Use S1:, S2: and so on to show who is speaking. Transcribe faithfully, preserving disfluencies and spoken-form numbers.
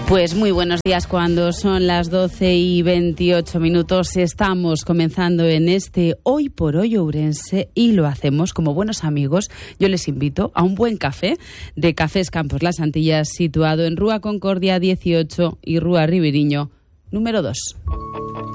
S1: Pues muy buenos días, cuando son las doce y veintiocho minutos. Estamos comenzando en este Hoy por Hoy Ourense y lo hacemos como buenos amigos. Yo les invito a un buen café de Cafés Campos Las Antillas, situado en Rúa Concordia dieciocho y Rúa Ribiriño número dos.